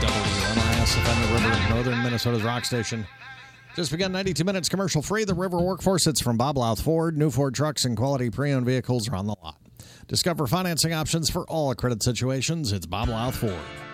WMIS, the Thunder River, northern Minnesota's rock station. Just begun 92 minutes commercial free. The River Workforce. It's from Bob Louth Ford. New Ford trucks and quality pre-owned vehicles are on the lot. Discover financing options for all credit situations. It's Bob Louth Ford.